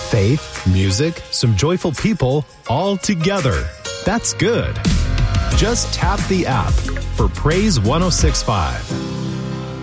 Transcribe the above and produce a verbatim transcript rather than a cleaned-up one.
Faith, music, some joyful people, all together. That's good. Just tap the app for Praise one oh six point five.